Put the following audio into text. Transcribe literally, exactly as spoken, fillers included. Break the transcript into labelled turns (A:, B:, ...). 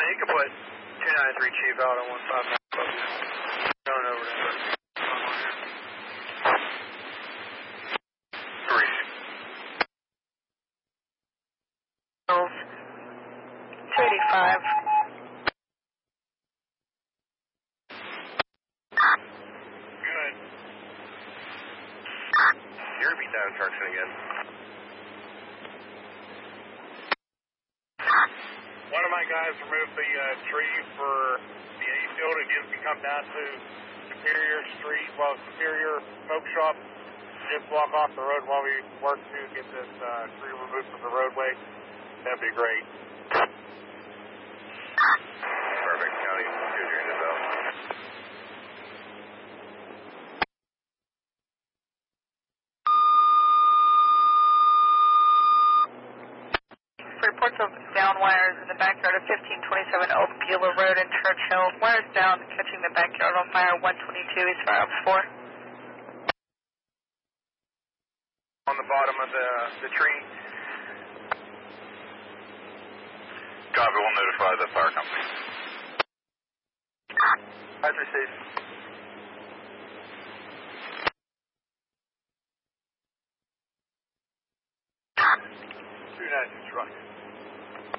A: you can put two nine three Chief out on one five nine. Going over there.
B: Three.
C: two eighty-five.
B: Good. You repeat that instruction again. One of my guys removed the uh, tree for the A field. It gives me come down to Superior Street, well, Superior Smoke Shop. Just walk off the road while we work to get this uh, tree removed from the roadway. That'd be great. Perfect. County, two zero to bell.
C: Reports of down wires in the backyard of fifteen twenty-seven Old Beulah Road in Churchill. Wires down, catching the backyard on fire, one twenty-two East Fire four.
A: On the bottom of the, the tree.
B: Copy, we'll notify the fire company.
A: That's received.